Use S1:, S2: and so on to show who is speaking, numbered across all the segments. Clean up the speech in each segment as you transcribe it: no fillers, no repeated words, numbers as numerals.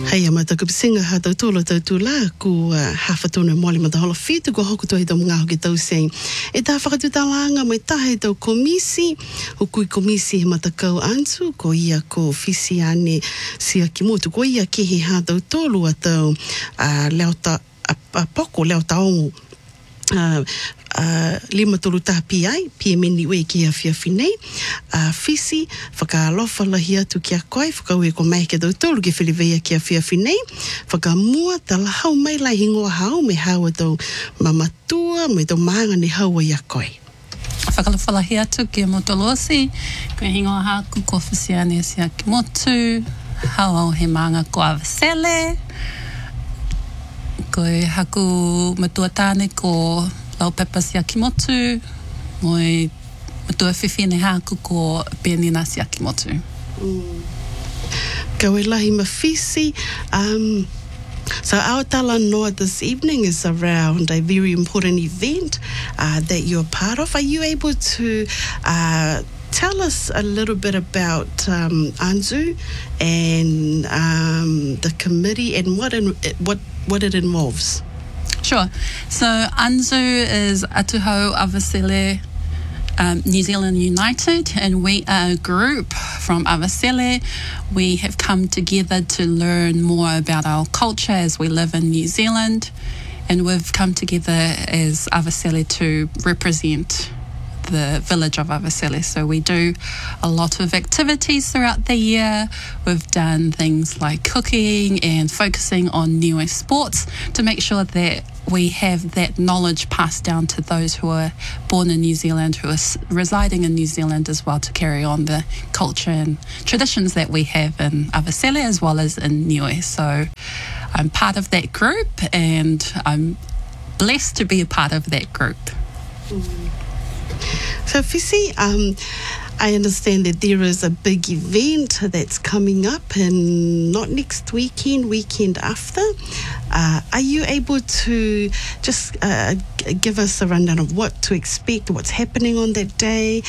S1: Hei amata ku pisinga ha tau tolo tau tula ku hawhatona moli mata hola fitu ku hoku toi tau mga hoki tau sein. E tā whakatutalanga mai tahe tau komisi, o kui komisi he mata kau antu, ko ia ko fisi ane sia ki motu, ko ia kehe ha tau tolu a tau leo ta, poko leo taongo. Lima tolu tāpi ai, pia meni ue ki a whiawhi nei. Fisi, whakalofa lahi atu ki a koe, whakaue ko mai ke tau tolu ki whiliwea ki a whiawhi nei. Whakamua, tala hau mai lai hingoa hau, me haua tau mamatua, me tau maanga ni haua i a koe.
S2: Whakalofa lahi atu ki a motolosi, ko e hingoa haku ko whisiane sia ki motu, hau au he maanga ko Avasele, ko e haku matua tāne ko lau pepa sia ki motu, moi matua whiwhine haku ko penina sia ki motu.
S1: Kau e lahi mawhisi. So our tala noa this evening is around a very important event that you're part of. Are you able to tell us a little bit about Anzu and the committee and what it involves?
S2: Sure. So Anzu is Atuhau Avasele New Zealand United, and we are a group from Avasele. We have come together to learn more about our culture as we live in New Zealand, and we've come together as Avasele to represent the village of Avasele. So we do a lot of activities throughout the year. We've done things like cooking and focusing on niue sports to make sure that we have that knowledge passed down to those who are born in New Zealand, who are residing in New Zealand as well, to carry on the culture and traditions that we have in Avasele as well as in Niue. So I'm part of that group, and I'm blessed to be a part of that group.
S1: So Fisi, I understand that there is a big event that's coming up, and not next weekend after. Are you able to just give us a rundown of what to expect, what's happening on that day?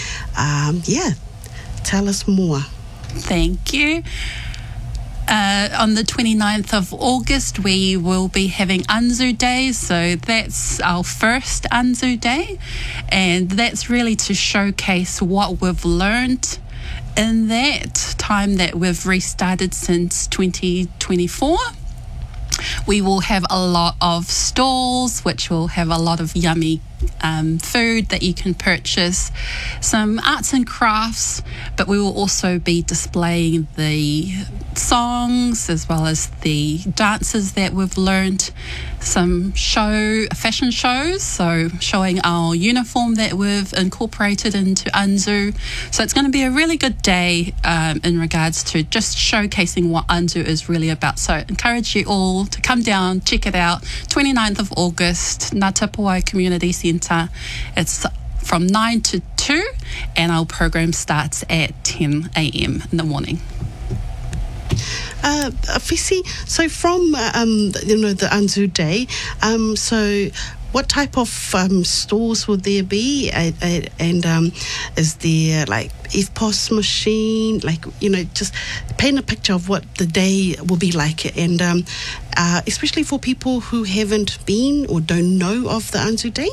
S1: Tell us more.
S2: Thank you. On the 29th of August, we will be having Anzu Day. So that's our first Anzu Day. And that's really to showcase what we've learned in that time that we've restarted since 2024. We will have a lot of stalls, which will have a lot of yummy food that you can purchase, some arts and crafts, but we will also be displaying the songs as well as the dances that we've learned, some fashion shows, so showing our uniform that we've incorporated into Anzu. So it's going to be a really good day in regards to just showcasing what Anzu is really about. So I encourage you all to come down, check it out. 29th of August, Ngā Tapawai Community Centre. It's from 9 to 2, and our program starts at 10 a.m. in the morning.
S1: Fisi, so from the Anzu Day, so what type of stores will there be, and is there like EFTPOS machine, just paint a picture of what the day will be like, and especially for people who haven't been or don't know of the Anzu Day?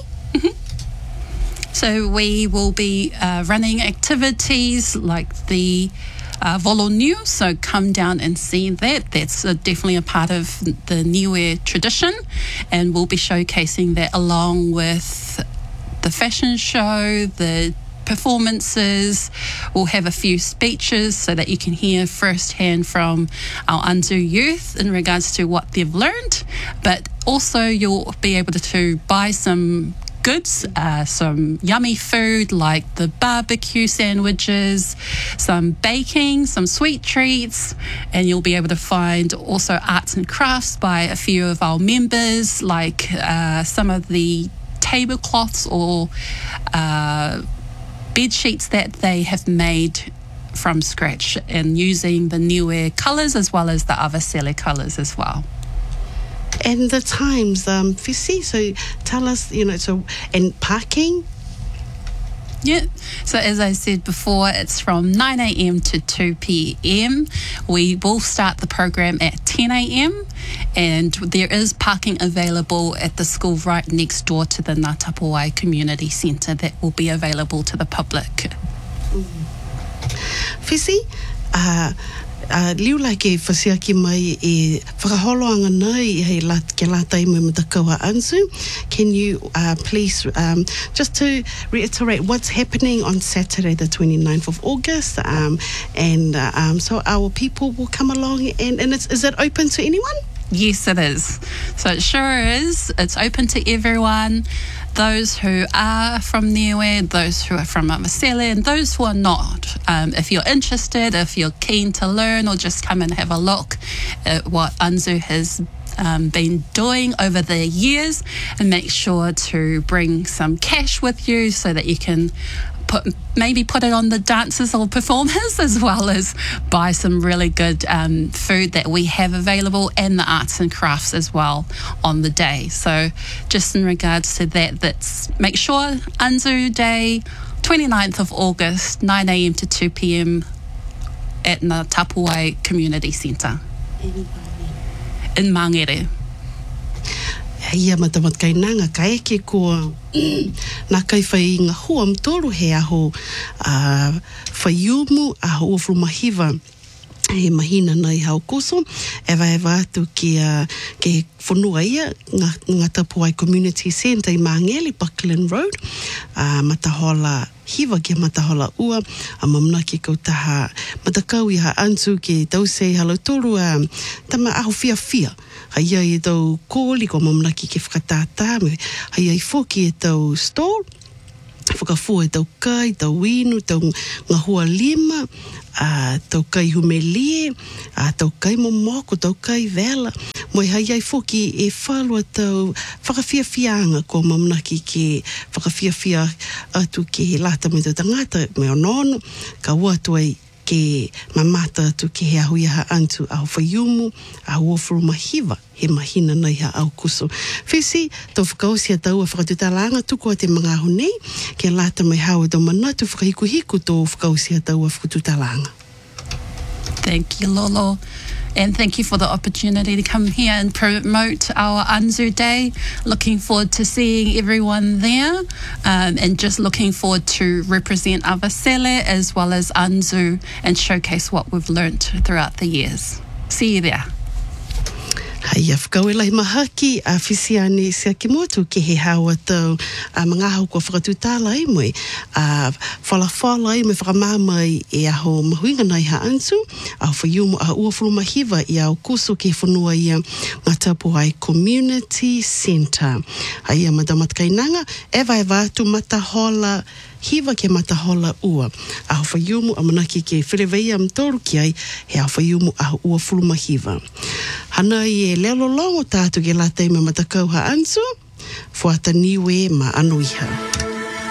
S2: So we will be running activities like the Volo Niu, so come down and see that. That's definitely a part of the Niue tradition, and we'll be showcasing that along with the fashion show, the performances. We'll have a few speeches so that you can hear firsthand from our Anzu youth in regards to what they've learned, but also you'll be able to buy some goods, some yummy food like the barbecue sandwiches, some baking, some sweet treats, and you'll be able to find also arts and crafts by a few of our members, like some of the tablecloths or bed sheets that they have made from scratch and using the Niue colours as well as the Avasele colours as well.
S1: And the times, Fisi, so tell us, and parking?
S2: Yeah. So as I said before, it's from 9 a.m. to 2 p.m. We will start the program at 10 a.m. and there is parking available at the school right next door to the Ngā Tapawai Community Centre that will be available to the public.
S1: Whisi, liu lai ke whasiaki mai e whakaholoanga nei hei ke lata imu matakaua Anzu. Can you please, just to reiterate what's happening on Saturday the 29th of August, and so our people will come along and is it open to anyone?
S2: Yes, it is. So it sure is. It's open to everyone. Those who are from Niue, those who are from Amasele, and those who are not. If you're interested, if you're keen to learn, or just come and have a look at what Anzu has been doing over the years, and make sure to bring some cash with you so that you can maybe put it on the dancers or performers, as well as buy some really good food that we have available, and the arts and crafts as well on the day. So just in regards to that, make sure Anzu Day, 29th of August, 9 a.m. to 2 p.m. at Ngā Tapawai Community Centre in Mangere.
S1: Ia matamat kai nanga kai eke ko na kai whai ngā hua mtoru he aho whaiumu aho o Frumahiva he mahina nei hau koso ewa atu ke whanua ia ngā Tapawai Community Centre i Mangere, Buckland Road, matahola hiva ke matahola ua a mamna ke kautaha matakau i ha Anzu ke tausei halotoru tama aho fia haia i tau kōli ko mamnaki ke whakatātā me haia i whoki e tau store whakafua e tau kai, tau inu, tau ngahua lima, tau kai humelie, tau kai momoko, tau kai vela moi haia i whoki e whalua tau whakawhiawhianga ko mamnaki ke whakawhiawhia atu ke he lata me tau tangata me o nono ka uatu ai ke mamata atu ke he ahui ha Anzu au whaiumu au o Frumahiva he mahina nei ha au kuso. Whisi, tau whakausia tau a whakatutalanga tuku a te mga ahu nei ke lata mai hawa tau mana tu whakahikuhiku tau whakausia tau a whakatutalanga.
S2: Thank you, Lolo. And thank you for the opportunity to come here and promote our Anzu Day. Looking forward to seeing everyone there, and just looking forward to represent Avasele as well as Anzu and showcase what we've learnt throughout the years. See you there.
S1: Haia whakauelai mahaki a whisiane sia ki motu ke he hawa tau mga hau kua whakatutala i moe whalawhala i me whakamamai e aho mahuinga nei ha Anzu a whaiumu a ua Frumahiva i au kuso ke whanua ia Ngā Tapawai Community Centre. Haia madamat kainanga ewa atu matahola hiva ke matahola ua aho whaiumu a manaki ke whireweia mtoru ki ai he aho whaiumu aho ua Frumahiva. Hana i e lelo longo tātu ke lata i me matakau ha Anzu, fuata niwe ma anuiha.